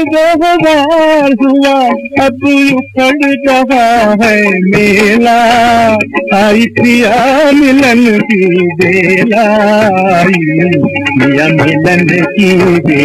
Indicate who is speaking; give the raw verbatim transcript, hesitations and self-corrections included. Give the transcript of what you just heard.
Speaker 1: दो हजार हुआ अब उखड़ रहा है मेला, आई प्रिया मिलन की बेला, आई प्रिया मिलन की बेला।